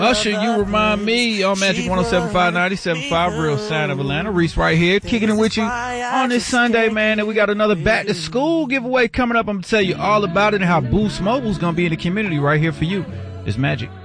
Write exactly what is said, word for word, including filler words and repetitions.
Usher, you remind me on Magic one oh seven point five, ninety-seven point five, Real Sound of Atlanta. Reese right here, kicking it with you on this Sunday, man. And we got another back to school giveaway coming up. I'm going to tell you all about it and how Boost Mobile's going to be in the community right here for you. It's Magic.